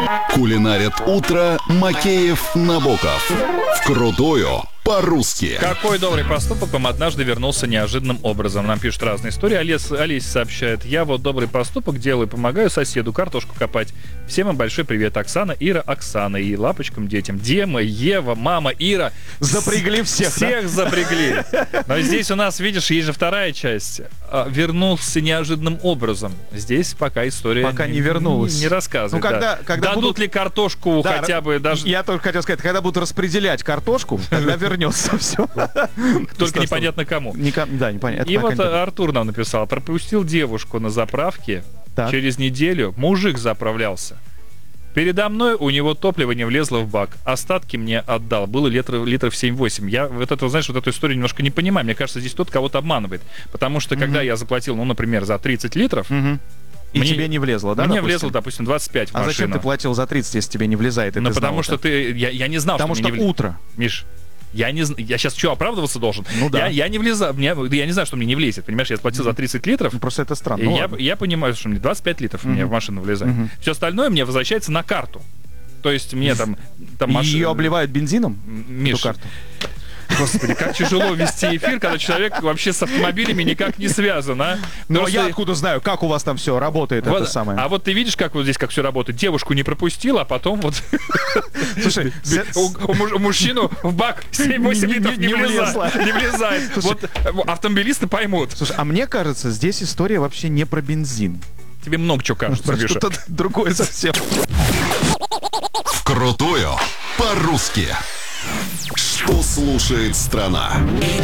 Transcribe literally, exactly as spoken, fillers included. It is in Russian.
Кулинарят утро Макеев, Набоков. Вкрутую по-русски. Какой добрый поступок вам однажды вернулся неожиданным образом? Нам пишут разные истории. Олес, Олеся сообщает: я вот добрый поступок делаю, помогаю соседу картошку копать. Всем им большой привет. Оксана, Ира, Оксана. И лапочкам, детям. Дема, Ева, мама, Ира. Запрягли всех, Всех да? запрягли. Но здесь у нас, видишь, есть же вторая часть. Вернулся неожиданным образом. Здесь пока история Пока не вернулась. Не, не рассказывает. Ну, когда, да. когда Дадут будут... ли картошку Да, хотя бы даже... Я только хотел сказать, когда будут распределять картошку, тогда вернется все. Только непонятно кому. Да, непонятно. И вот Артур нам написал: пропустил девушку на заправке. Так. Через неделю мужик заправлялся. Передо мной у него топливо не влезло в бак. Остатки мне отдал. Было литров, литров семь-восемь. Я вот это, знаешь, вот эту историю немножко не понимаю. Мне кажется, здесь тот кого-то обманывает. Потому что, когда я заплатил, ну, например, за тридцать литров... И мне, тебе не влезло, да? Мне допустим? влезло, допустим, двадцать пять в а машину. А зачем ты платил за тридцать, если тебе не влезает? Ну, ты потому знал, что да? ты... Я, я не знал, потому что, что мне не влезет. утро. Миш, я не я сейчас что, оправдываться должен? Ну да. Я, я не влезаю, мне, я не знаю, что мне не влезет. Понимаешь, я заплатил mm-hmm. за тридцать литров. Ну, просто это странно. И Ну, я, я понимаю, что мне двадцать пять литров mm-hmm. мне в машину влезает. Mm-hmm. Все остальное мне возвращается на карту. То есть мне там... там маш... Ее обливают бензином? Миш, эту карту? Господи, как тяжело вести эфир, когда человек вообще с автомобилями никак не связан, а? Но Просто... я откуда знаю, как у вас там все работает, вот, это самое. А вот ты видишь, как вот здесь как все работает. Девушку не пропустил, а потом вот... Слушай, у мужчину в бак семь-восемь литров не влезает. Вот автомобилисты поймут. Слушай, а мне кажется, здесь история вообще не про бензин. Тебе много чего кажется, Миша. Что-то другое совсем. Вкрутую по-русски. Что слушает страна?